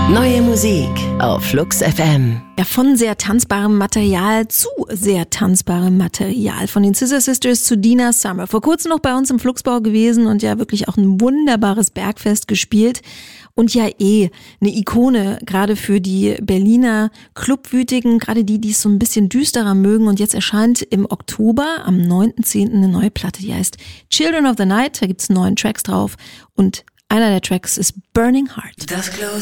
Neue Musik auf Flux FM. Ja, von sehr tanzbarem Material zu sehr tanzbarem Material. Von den Scissor Sisters zu Dina Summer. Vor kurzem noch bei uns im Fluxbau gewesen und ja wirklich auch ein wunderbares Bergfest gespielt. Und ja eine Ikone, gerade für die Berliner Clubwütigen, gerade die es so ein bisschen düsterer mögen. Und jetzt erscheint im Oktober, am 9.10. eine neue Platte, die heißt Children of the Night. Da gibt's 9 Tracks drauf und einer der Tracks ist Burning Heart.